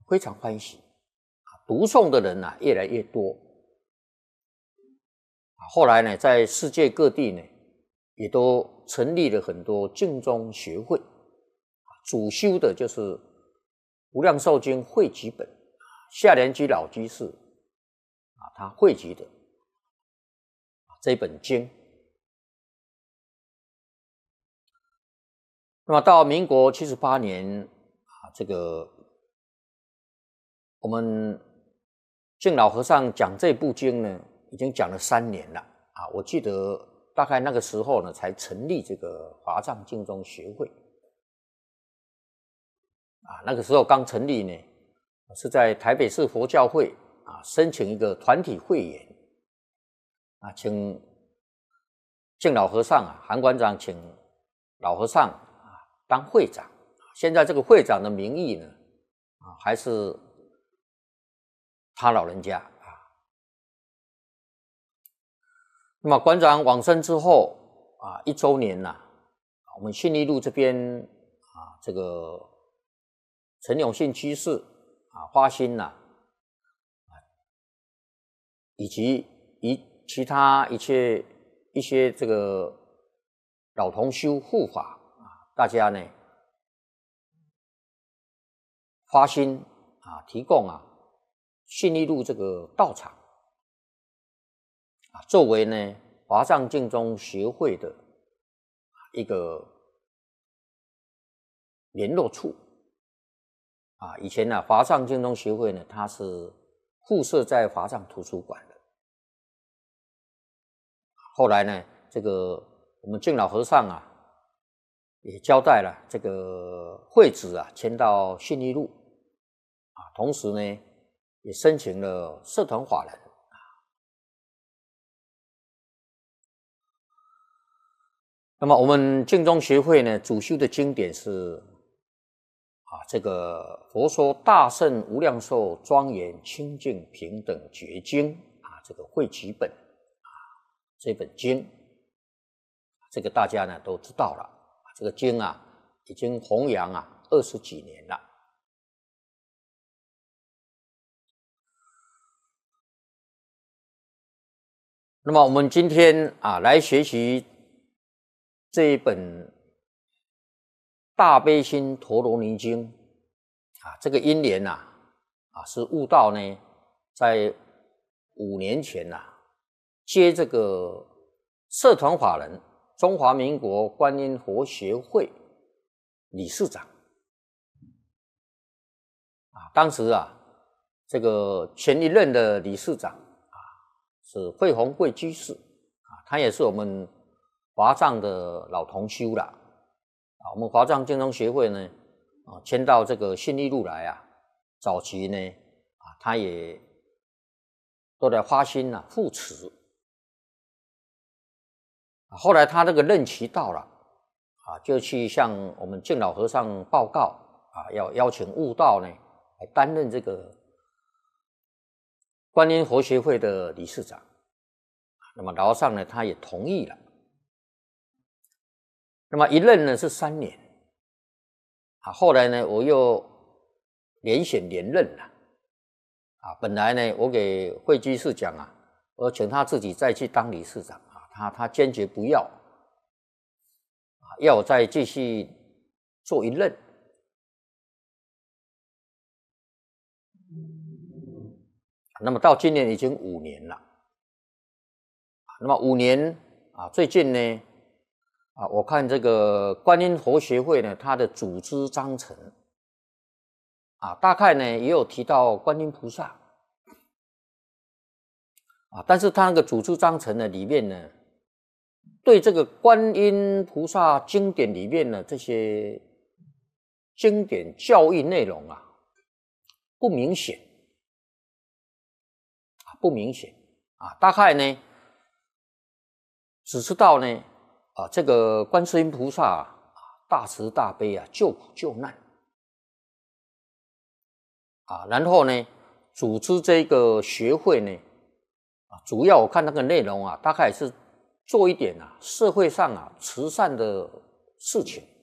非常欢喜读诵的人越来越多。后来呢，在世界各地呢，也都成立了很多净宗学会，主修的就是《无量寿经》汇集本，夏莲居老居士他汇集的这本经。那么到民国78年这个我们净老和尚讲这部经呢，已经讲了3年了我记得大概那个时候呢，才成立这个华藏净宗学会那个时候刚成立呢，是在台北市佛教会申请一个团体会员请净老和尚韩馆长请老和尚当会长。现在这个会长的名义呢还是他老人家那么馆长往生之后1周年我们信义路这边这个陈永信居士发心以及其他一些这个老同修护法大家呢发心提供信义路这个道场作为呢华藏净宗学会的一个联络处以前华藏净宗学会呢，它是附设在华藏图书馆的。后来呢，这个我们净老和尚也交代了这个会址迁到信义路同时呢，也申请了社团法人那么我们净宗学会呢，主修的经典是这个《佛说大圣无量寿庄严清净平等觉经》这个汇集本这本经，这个大家呢都知道了。这个经已经弘扬20几年了。那么我们今天来学习这一本大悲心陀罗尼经这个因缘是悟道呢，在5年前接这个社团法人中华民国观音佛协会理事长当时这个前一任的理事长是惠宏贵居士他也是我们华藏的老同修了我们华藏净宗学会呢迁到这个信义路来早期呢他也都在发心护持后来他这个任期到了就去向我们净老和尚报告要邀请悟道呢来担任这个观音佛学会的理事长。那么老和尚呢他也同意了。那么一任呢是3年后来呢我又连选连任了本来呢我给慧居士讲我请他自己再去当理事长他坚决不要要我再继续做一任。那么到今年已经5年了。那么5年最近呢我看这个观音佛学会呢，它的组织章程大概呢也有提到观音菩萨但是它那个组织章程呢里面呢，对这个观音菩萨经典里面的这些经典教义内容不明显大概呢只知道呢这个观世音菩萨大慈大悲救苦救难然后呢组织这个学会呢主要我看那个内容大概是做一点社会上慈善的事情